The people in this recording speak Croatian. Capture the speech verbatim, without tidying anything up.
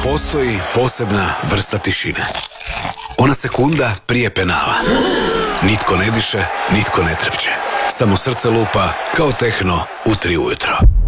Postoji posebna vrsta tišine. Ona sekunda prije penala. Nitko ne diše, nitko ne trepće. Samo srce lupa kao tehno u tri ujutro.